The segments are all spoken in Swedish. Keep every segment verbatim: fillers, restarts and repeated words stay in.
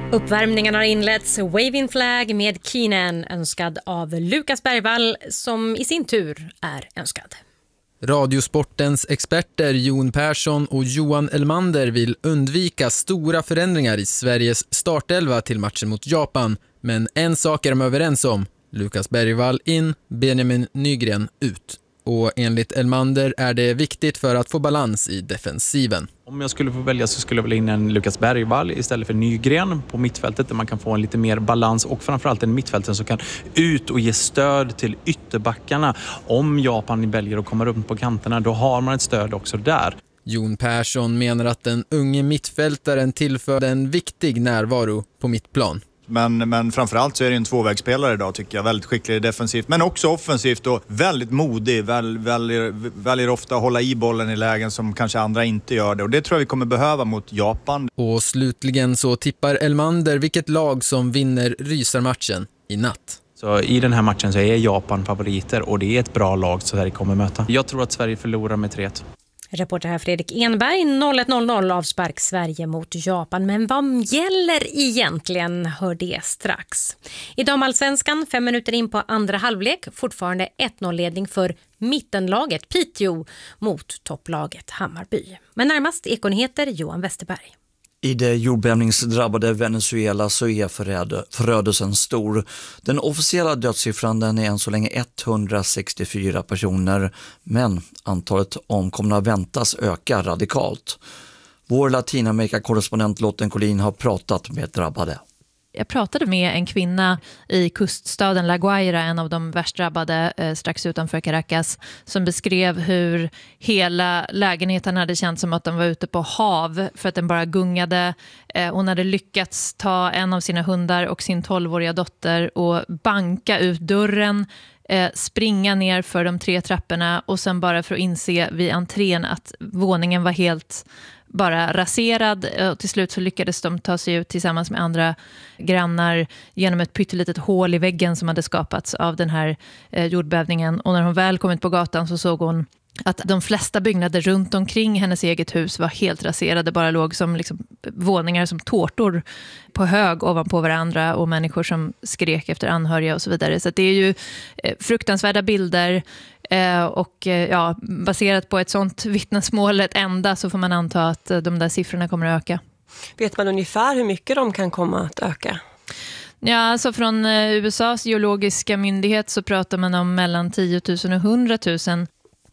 Uppvärmningen har inletts. Waving Flag med Keenan, önskad av Lukas Bergvall, som i sin tur är önskad. Radiosportens experter Jon Persson och Johan Elmander vill undvika stora förändringar i Sveriges startelva till matchen mot Japan. Men en sak är de överens om. Lukas Bergvall in, Benjamin Nygren ut. Och enligt Elmander är det viktigt för att få balans i defensiven. Om jag skulle få välja så skulle jag vilja in en Lukas Bergvall istället för Nygren på mittfältet, där man kan få en lite mer balans och framförallt en mittfälten som kan ut och ge stöd till ytterbackarna. Om Japan väljer att komma runt på kanterna, då har man ett stöd också där. Jon Persson menar att den unge mittfältaren tillför en viktig närvaro på mittplan. Men, men framförallt så är det en tvåvägsspelare idag, tycker jag. Väldigt skicklig defensivt, men också offensivt och väldigt modig. Väl, väljer, väljer ofta att hålla i bollen i lägen som kanske andra inte gör det. Och det tror jag vi kommer behöva mot Japan. Och slutligen så tippar Elmander vilket lag som vinner rysarmatchen i natt. Så i den här matchen så är Japan favoriter och det är ett bra lag som Sverige kommer möta. Jag tror att Sverige förlorar med tre ett. Reporter här Fredrik Enberg, noll ett noll noll avspark Sverige mot Japan. Men vad gäller egentligen, hör det strax. I damallsvenskan, fem minuter in på andra halvlek, fortfarande ett noll-ledning för mittenlaget Piteå mot topplaget Hammarby. Men närmast Ekonyheter Johan Westerberg. I det jordbävningsdrabbade Venezuela så är förödelsen stor. Den officiella dödssiffran den är än så länge etthundrasextiofyra personer, men antalet omkomna väntas öka radikalt. Vår Latinamerika-korrespondent Lotten Collin har pratat med drabbade. Jag pratade med en kvinna i kuststaden La Guaira, en av de värst drabbade eh, strax utanför Caracas, som beskrev hur hela lägenheten hade känt som att de var ute på hav för att den bara gungade. Eh, hon hade lyckats ta en av sina hundar och sin tolvåriga dotter och banka ut dörren, eh, springa ner för de tre trapporna och sen bara för att inse vid entrén att våningen var helt bara raserad, och till slut så lyckades de ta sig ut tillsammans med andra grannar genom ett pyttelitet hål i väggen som hade skapats av den här eh, jordbävningen. Och när hon väl kom ut på gatan så såg hon att de flesta byggnader runt omkring hennes eget hus var helt raserade, bara låg som liksom våningar som tårtor på hög ovanpå varandra och människor som skrek efter anhöriga och så vidare. Så att det är ju eh, fruktansvärda bilder. Eh, och eh, ja, baserat på ett sånt vittnesmål ett enda så får man anta att eh, de där siffrorna kommer att öka. Vet man ungefär hur mycket de kan komma att öka? Ja, alltså från eh, U S A:s geologiska myndighet så pratar man om mellan tio tusen och hundra tusen.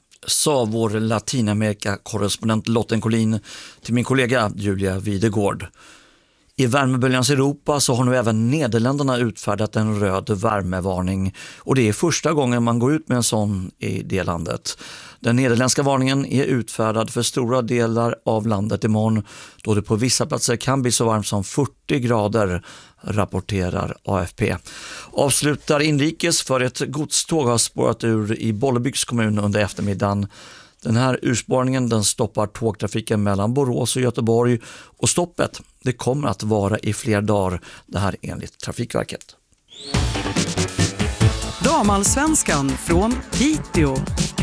Sa vår Latinamerika-korrespondent Lotten Collin till min kollega Julia Videgård. I värmeböljans Europa så har nu även Nederländerna utfärdat en röd värmevarning, och det är första gången man går ut med en sån i det landet. Den nederländska varningen är utfärdad för stora delar av landet imorgon, då det på vissa platser kan bli så varmt som fyrtio grader, rapporterar A F P. Avslutar inrikes för ett godståg har spårat ur i Bollebygds kommun under eftermiddagen. Den här urspårningen den stoppar tågtrafiken mellan Borås och Göteborg, och stoppet det kommer att vara i flera dagar, det här enligt Trafikverket. Damallsvenskan från Piteå.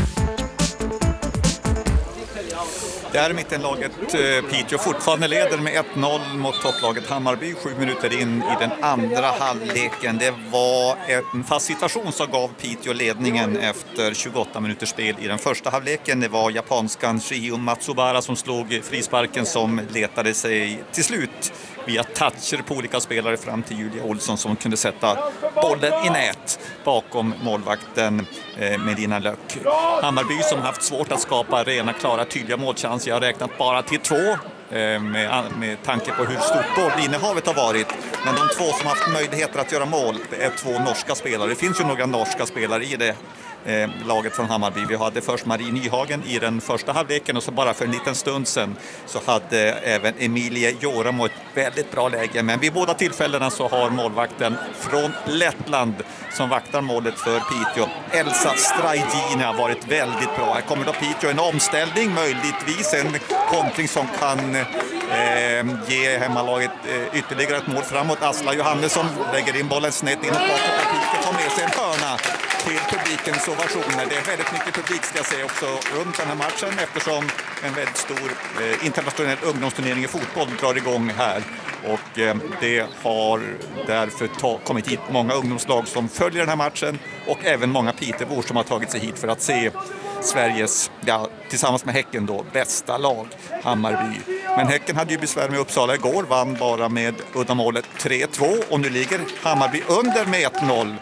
Det här är mittenlaget Piteå fortfarande leder med ett noll mot topplaget Hammarby sju minuter in i den andra halvleken. Det var en fast situation som gav Piteå ledningen efter tjugoåtta minuters spel i den första halvleken. Det var japanskan Shio Matsubara som slog frisparken som letade sig till slut via toucher på olika spelare fram till Julia Olsson som kunde sätta bollen i nät bakom målvakten Medina Löck. Hammarby som haft svårt att skapa rena, klara, tydliga målchanser. Jag har räknat bara till två med, med tanke på hur stort bollinnehavet har varit. Men de två som haft möjligheter att göra mål är två norska spelare. Det finns ju några norska spelare i det eh, laget från Hammarby. Vi hade först Marie Nyhagen i den första halvleken, och så bara för en liten stund sedan så hade även Emilie Joramo ett väldigt bra läge. Men vid båda tillfällena så har målvakten från Lettland som vaktar målet för Piteå, Elsa Strajdina, varit väldigt bra. Här kommer då Piteå en omställning, möjligtvis en kontring som kan eh, ge hemmalaget eh, ytterligare ett mål framåt. Asla Johannesson lägger in bollen snett in och bakåt, och Piteå får med sig en hörna till publikens ovationer. Det är väldigt mycket publik, ska jag säga, också runt den här matchen, eftersom en väldigt stor eh, internationell ungdomsturnering i fotboll drar igång här. Och eh, det har därför ta- kommit hit många ungdomslag som följer den här matchen och även många Pitebor som har tagit sig hit för att se Sveriges, ja, tillsammans med Häcken då, bästa lag, Hammarby. Men Häcken hade ju besvär med Uppsala igår, vann bara med uddamålet tre två och nu ligger Hammarby under med ett noll.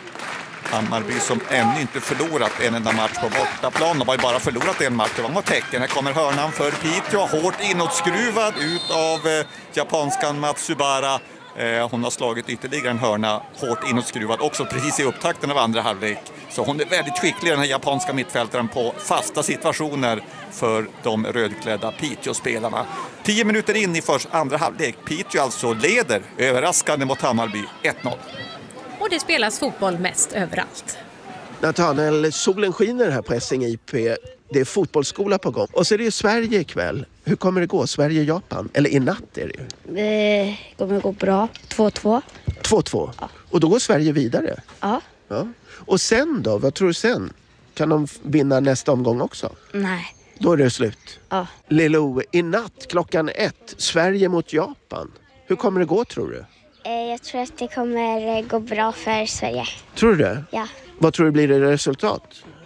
Hammarby som ännu inte förlorat en enda match på bortaplan. De har ju bara förlorat en match, det var mot Häcken. Här kommer hörnan för Piteå, hårt inåtskruvad ut av eh, japanskan Matsubara. Eh, hon har slagit ytterligare en hörna, hårt inåtskruvad, också precis i upptakten av andra halvlek. Så hon är väldigt skicklig, den här japanska mittfältaren, på fasta situationer för de rödklädda Piteå-spelarna. Tio minuter in i först andra halvlek. Piteå alltså leder överraskande mot Hammarby ett noll. Och det spelas fotboll mest överallt. Nathanael, solen skiner här på Essing I P. Det är fotbollsskola på gång. Och så är det ju Sverige ikväll. Hur kommer det gå? Sverige-Japan? Eller i natt är det ju. Det kommer gå bra. två två. två två? Ja. Och då går Sverige vidare? Ja. Ja. Och sen då? Vad tror du sen? Kan de vinna nästa omgång också? Nej. Då är det slut? Ja. Lilo, i natt klockan ett. Sverige mot Japan. Hur kommer det gå, tror du? Jag tror att det kommer gå bra för Sverige. Tror du det? Ja. Vad tror du blir det resultat?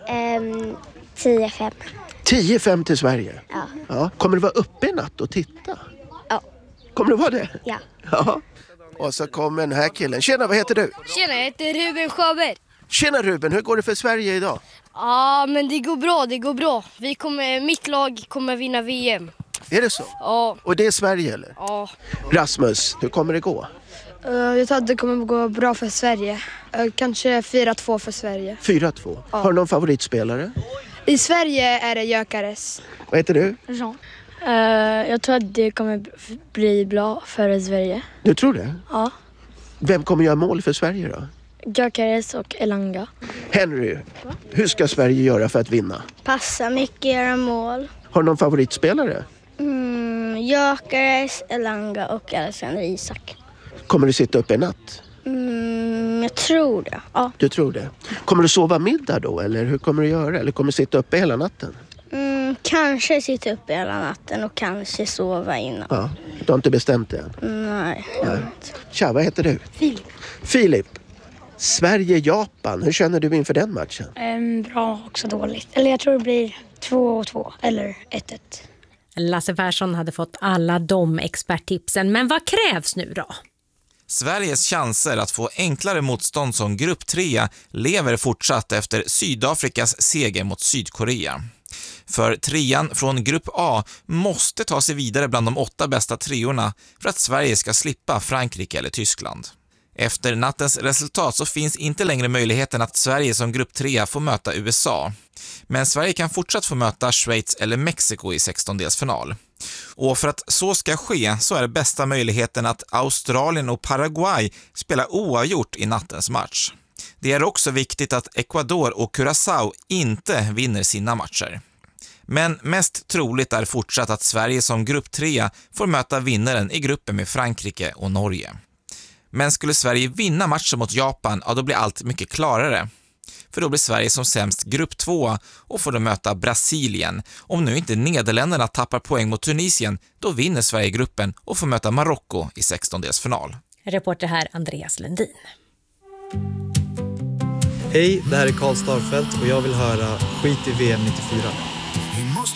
Um, tio fem. tio fem till Sverige? Ja. Ja. Kommer du vara uppe i natt och titta? Ja. Kommer du vara det? Ja. Ja. Och så kommer den här killen. Tjena, vad heter du? Tjena, jag heter Ruben Sjöberg. Tjena Ruben, hur går det för Sverige idag? Ja, men det går bra, det går bra. Vi kommer, mitt lag kommer vinna V M. Är det så? Ja. Och det är Sverige eller? Ja. Rasmus, hur kommer det gå? Uh, jag tror att det kommer gå bra för Sverige. Uh, kanske fyra två för Sverige. fyra två? Ja. Har du någon favoritspelare? I Sverige är det Gökares. Vad heter du? Jean. Uh, jag tror att det kommer bli bra för Sverige. Du tror det? Ja. Vem kommer göra mål för Sverige då? Gökares och Elanga. Henry, Va? hur ska Sverige göra för att vinna? Passa mycket, göra mål. Har du någon favoritspelare? Mm, Gökares, Elanga och Alexander Isak. Kommer du sitta upp i natt? Mm, jag tror det, ja. Du tror det? Kommer du sova middag då eller hur kommer du göra? Eller kommer du sitta uppe hela natten? Mm, kanske sitta uppe hela natten och kanske sova innan. Ja, du har inte bestämt det än? Nej, jag vet inte. Tja, vad heter du? Filip. Filip. Sverige-Japan, hur känner du inför den matchen? Um, bra, också dåligt. Eller jag tror det blir två två eller ett ett. Lasse Persson hade fått alla de experttipsen, men vad krävs nu då? Sveriges chanser att få enklare motstånd som grupp tre lever fortsatt efter Sydafrikas seger mot Sydkorea. För trean från grupp A måste ta sig vidare bland de åtta bästa treorna för att Sverige ska slippa Frankrike eller Tyskland. Efter nattens resultat så finns inte längre möjligheten att Sverige som grupp tre får möta U S A. Men Sverige kan fortsatt få möta Schweiz eller Mexiko i sextondelsfinal. Och för att så ska ske så är det bästa möjligheten att Australien och Paraguay spelar oavgjort i nattens match. Det är också viktigt att Ecuador och Curaçao inte vinner sina matcher. Men mest troligt är fortsatt att Sverige som grupp tre får möta vinnaren i gruppen med Frankrike och Norge. Men skulle Sverige vinna matchen mot Japan, ja då blir allt mycket klarare. För då blir Sverige som sämst grupp två och får då möta Brasilien. Om nu inte Nederländerna tappar poäng mot Tunisien, då vinner Sverige gruppen och får möta Marocko i sextondelsfinal. Reporter här Andreas Lundin. Hej, det här är Karl Starfelt och jag vill höra Skit i V M nittiofyra.